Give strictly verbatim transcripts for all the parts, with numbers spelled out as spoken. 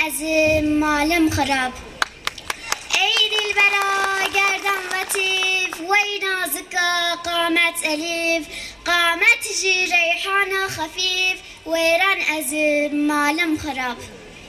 ezim malım harap. Ey dilbera gerdan latif, vey nazıka qamet elif, qamet ji reyhana hafif, veyran ezim malım harap.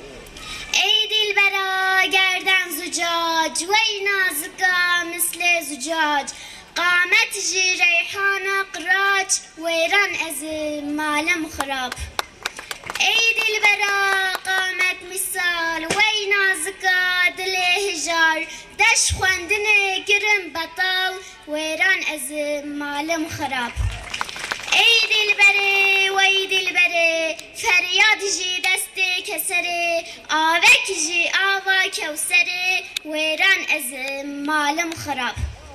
Ey dilbera gerdan zucac, vey nazıka misle zucac, qamet ji reyhana qıraç, veyran ezim malım harap. Ey dilbera qamet misal, vey nazıka dile hijar, deş xwendine girim betal, veyran ezim malım harap. Ey dilbere, vey dilbere, feryad ji deste kesere, avek ji ava kevsere, veyran ezim malım harap.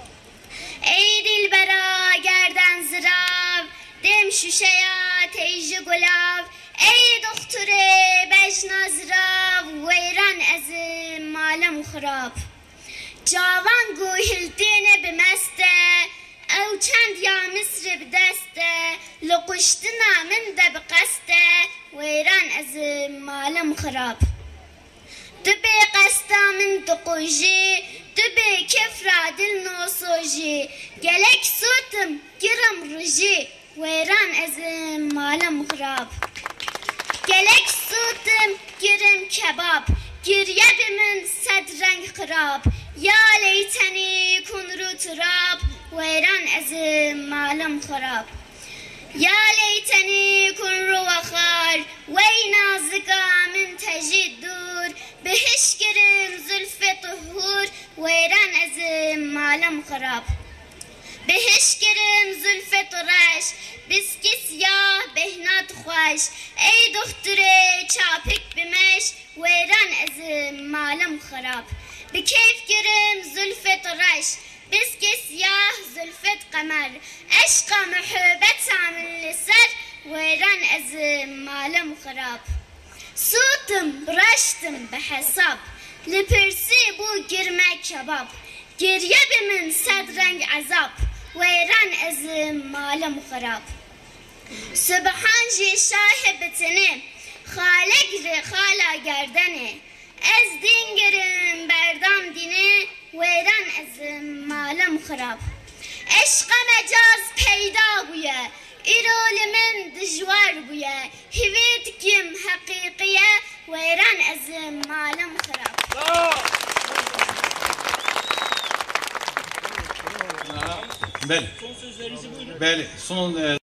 Ey dilbera gerdan zirav, dem şuşeya teyji gulav, ey dokture bejna zirav, veyran ezim malım harap. Cavan guhildine bimeste, او چند یا مصر بدسته لقشتنا من ده بقسته ویران از مالم خراب دبی قستا من دقوجی دبی کفرا دل نوسوجی گلک سوتم گرم رجی ویران از مالم خراب گلک سوتم گرم کباب گریه بمن صد رنگ خراب یا لیتنی کن رو تراب ويران أزم معلم خراب يا ليتني كن روخار وين زكا من تجي الدور بهش كرم زلف طهور ويران أزم معلم خراب بهش كرم زلف طراش بسكي سياه بهنات خوش اي دختري چاپك بمش ويران أزم معلم خراب بكيف كرم زلف طراش بسكي سياه زلفت قمر عشق محبت عامل لسر ويران أزم معلم خراب صوتم برشتم بحساب لبرسي بو گرمه كباب گريه بمن صد رنگ عذاب ويران أزم معلم خراب سبحان جي شاهبتني خالق ري خالا گردني از دين گرم بردام ديني ويران أزم معلم خراب عشق مجاز پیدا بويا إيرول من دجوار بويا هويت كم حقيقية ويران أزم معلم خراب Beli. Beli. Son